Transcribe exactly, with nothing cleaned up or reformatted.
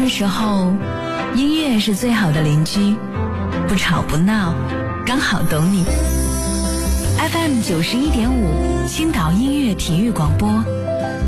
的时候，音乐是最好的邻居，不吵不闹，刚好懂你。F M 九十一点五，青岛音乐体育广播。